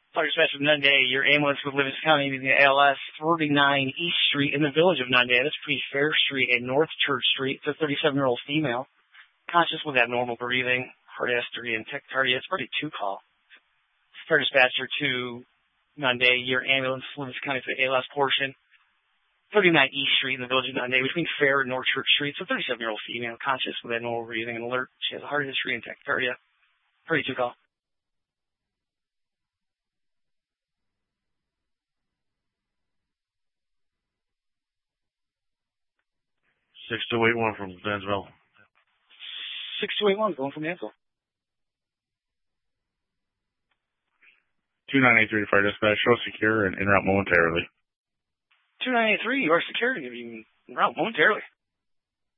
Fire dispatch of Nunde, your ambulance with Livingston County using the ALS 39 East Street in the village of Nunde. That's pretty Fair Street and North Church Street. It's a 37-year-old female, conscious with abnormal breathing, heart history, and tachycardia. It's already 2 call. Fire dispatcher to Nunde, your ambulance with Livingston County for the ALS portion. 39 East Street in the village of Nunde between Fair and North Church Street. It's a 37-year-old female, conscious with abnormal breathing and alert. She has a heart history and tachycardia. 32 call. 6281 from Zanesville. 6281 going from Hansel. 2983 fire dispatch. Show secure and en route momentarily. 2983, you are secure and en route momentarily.